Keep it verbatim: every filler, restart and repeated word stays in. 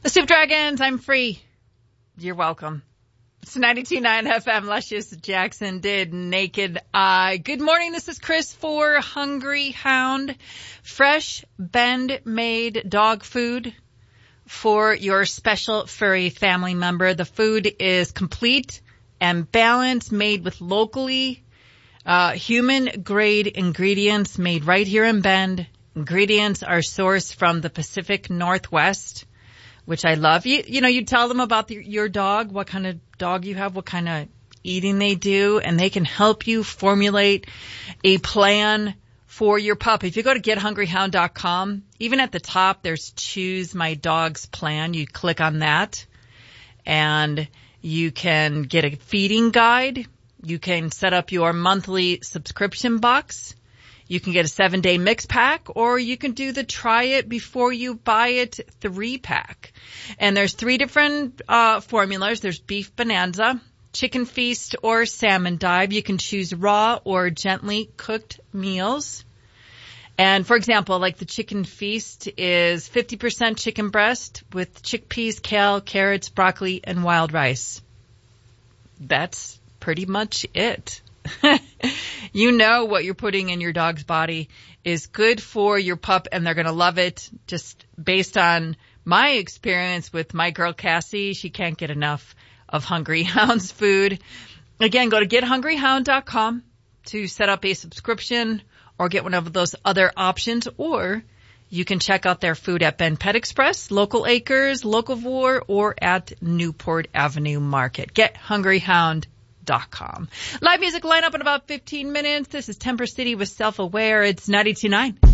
The Soup Dragons, I'm free. You're welcome. It's ninety-two point nine F M, Luscious Jackson did Naked Eye. Good morning, this is Chris for Hungry Hound. Fresh Bend-made dog food for your special furry family member. The food is complete and balanced, made with locally uh, human-grade ingredients made right here in Bend. Ingredients are sourced from the Pacific Northwest, which I love. You, you know, you tell them about the, your dog, what kind of dog you have, what kind of eating they do, and they can help you formulate a plan for your pup. If you go to get hungry hound dot com, even at the top, there's Choose My Dog's Plan. You click on that, and you can get a feeding guide. You can set up your monthly subscription box. You can get a seven-day mix pack, or you can do the try it before you buy it three-pack. And there's three different uh formulas. There's Beef Bonanza, Chicken Feast, or Salmon Dive. You can choose raw or gently cooked meals. And for example, like the Chicken Feast is fifty percent chicken breast with chickpeas, kale, carrots, broccoli, and wild rice. That's pretty much it. You know what you're putting in your dog's body is good for your pup, and they're going to love it. Just based on my experience with my girl Cassie, she can't get enough of Hungry Hound's food. Again, go to get hungry hound dot com to set up a subscription or get one of those other options, or you can check out their food at Bend Pet Express, Local Acres, Locavore, or at Newport Avenue Market. get hungry hound dot com. Live music lineup in about fifteen minutes. This is Temper City with Self-Aware. It's ninety-two point nine.